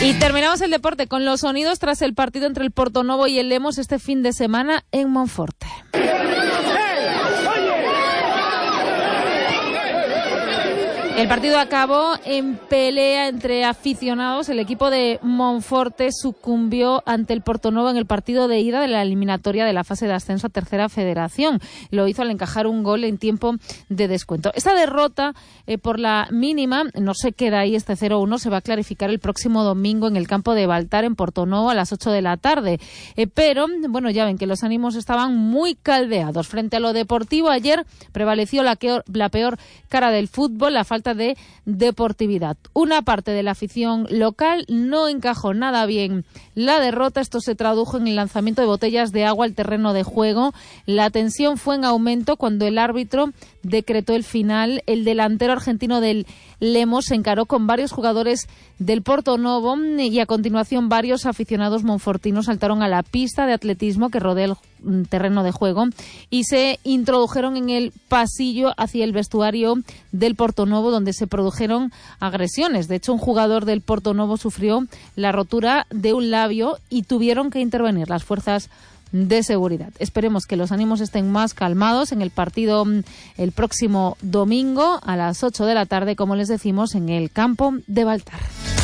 Y terminamos el deporte con los sonidos tras el partido entre el Portonovo y el Lemos este fin de semana en Monforte. El partido acabó en pelea entre aficionados. El equipo de Monforte sucumbió ante el Portonovo en el partido de ida de la eliminatoria de la fase de ascenso a Tercera Federación. Lo hizo al encajar un gol en tiempo de descuento. Esta derrota por la mínima no se queda ahí. Este 0-1 se va a clarificar el próximo domingo en el campo de Baltar en Portonovo a las 8 de la tarde. Pero, bueno, ya ven que los ánimos estaban muy caldeados. Frente a lo deportivo, ayer prevaleció la peor cara del fútbol, la falta de deportividad. Una parte de la afición local no encajó nada bien la derrota. Esto se tradujo en el lanzamiento de botellas de agua al terreno de juego. La tensión fue en aumento cuando el árbitro decretó el final. El delantero argentino del Lemos se encaró con varios jugadores del Portonovo y a continuación varios aficionados monfortinos saltaron a la pista de atletismo que rodea el terreno de juego y se introdujeron en el pasillo hacia el vestuario del Portonovo, donde se produjeron agresiones. De hecho, un jugador del Portonovo sufrió la rotura de un labio y tuvieron que intervenir las fuerzas de seguridad. Esperemos que los ánimos estén más calmados en el partido el próximo domingo a las 8 de la tarde, como les decimos, en el campo de Baltar.